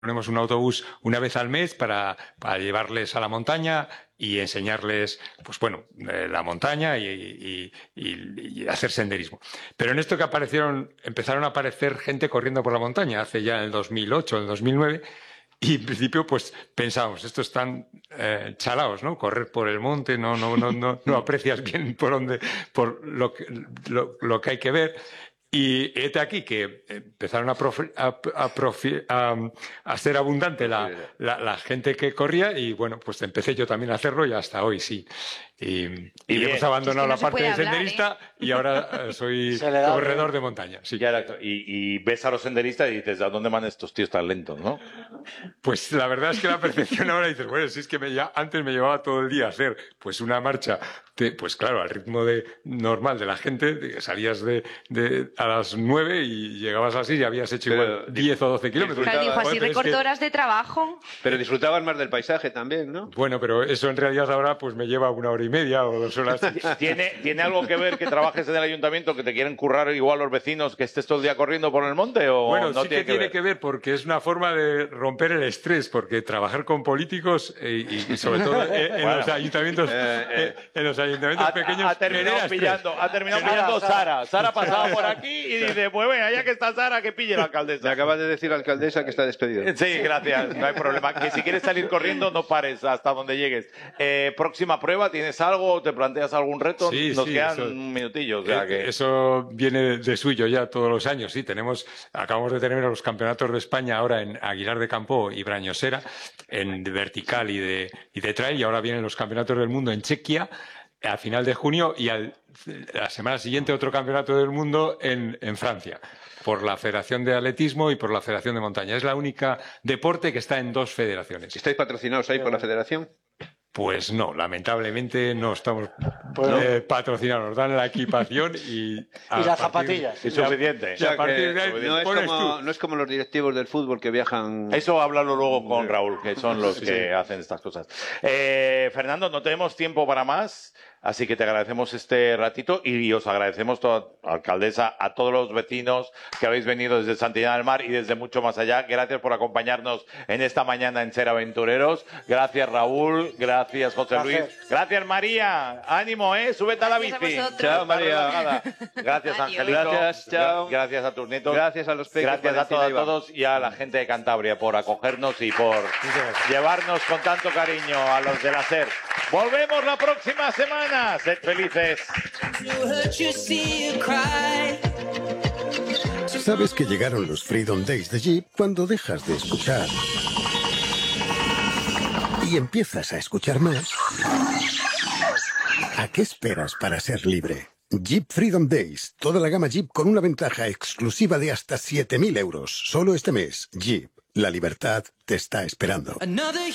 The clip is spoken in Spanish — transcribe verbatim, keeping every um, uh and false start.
Ponemos un autobús una vez al mes para, para llevarles a la montaña y enseñarles, pues bueno, eh, la montaña y, y, y, y hacer senderismo. Pero en esto que aparecieron, empezaron a aparecer gente corriendo por la montaña, hace ya en el dos mil ocho, en el dos mil nueve, y en principio pues pensábamos, estos están eh, chalaos, ¿no? Correr por el monte, no, no, no, no, no aprecias bien por dónde, por lo que, lo, lo que hay que ver. Y hete aquí que empezaron a, profi, a, a, profi, a, a ser abundante la, la, la gente que corría y bueno, pues empecé yo también a hacerlo y hasta hoy sí. Y, y, y hemos abandonado es que no la parte de senderista hablar, ¿eh? Y ahora soy corredor de montaña. Sí. Ya, y, y ves a los senderistas y dices, ¿a dónde van estos tíos tan lentos, no? Pues la verdad es que la percepción ahora dices, bueno, si es que me, ya, antes me llevaba todo el día a hacer pues una marcha, de, pues claro, al ritmo de, normal de la gente, de, salías de, de a las nueve y llegabas así y habías hecho pero, igual diez o doce kilómetros. Claro, dijo, así bueno, recorto es que... horas de trabajo. Pero disfrutabas más del paisaje también, ¿no? Bueno, pero eso en realidad ahora pues me lleva una hora y media o dos horas. ¿Tiene, ¿Tiene algo que ver que trabajes en el ayuntamiento, que te quieren currar igual los vecinos, que estés todo el día corriendo por el monte? ¿O bueno, no sí tiene que, que tiene ver? que ver porque es una forma de romper el estrés, porque trabajar con políticos eh, y, y sobre todo en, en bueno. los ayuntamientos, eh, eh. en los ayuntamientos ha, pequeños. Ha terminado pillando, ha terminado pillando Sara. Sara pasaba por aquí y dice, pues venga, ya que está Sara, que pille la alcaldesa. Me acabas de decir la alcaldesa que está despedida. Sí, gracias, no hay problema. Que si quieres salir corriendo, no pares hasta donde llegues. Eh, próxima prueba, ¿tienes algo? ¿Te planteas algún reto? Sí, Nos sí, quedan eso, un minutillo. O sea eh, que... Eso viene de suyo ya todos los años. Sí, tenemos, acabamos de tener los campeonatos de España ahora en Aguilar de Campo y Brañosera, en vertical y de, y de trail, y ahora vienen los campeonatos del mundo en Chequia a final de junio y al, la semana siguiente otro campeonato del mundo en, en Francia, por la Federación de Atletismo y por la Federación de Montaña. Es la única deporte que está en dos federaciones. ¿Estáis patrocinados ahí por la federación? Pues no, lamentablemente no estamos bueno. eh, patrocinados, nos dan la equipación y... Y las zapatillas. Es suficiente. O sea, que no, es como, no es como los directivos del fútbol que viajan... Eso háblalo luego con Raúl, que son los sí, que sí. hacen estas cosas. Eh, Fernando, no tenemos tiempo para más, así que te agradecemos este ratito y os agradecemos, toda, alcaldesa, a todos los vecinos que habéis venido desde Santillana del Mar y desde mucho más allá. Gracias por acompañarnos en esta mañana en Ser Aventureros. Gracias, Raúl. Gracias, José Luis. Gracias, Gracias María. Ánimo, ¿eh? Súbete a la bici. A chao, María. Gracias, Angelito. Gracias, chao. Gracias a tus nietos. Gracias a los pequeños. Gracias a todos, a todos y a la gente de Cantabria por acogernos y por llevarnos con tanto cariño a los de la SER. Volvemos la próxima semana. Sed felices. Sabes que llegaron los Freedom Days de Jeep cuando dejas de escuchar y empiezas a escuchar más. ¿A qué esperas para ser libre? Jeep Freedom Days. Toda la gama Jeep con una ventaja exclusiva de hasta siete mil euros. Solo este mes. Jeep. La libertad te está esperando.